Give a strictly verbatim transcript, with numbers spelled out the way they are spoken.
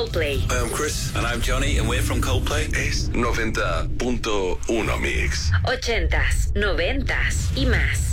Coldplay. Hi, I'm Chris. And I'm Johnny, and we're from Coldplay. Es noventa punto uno Mix. Ochentas, noventas y más.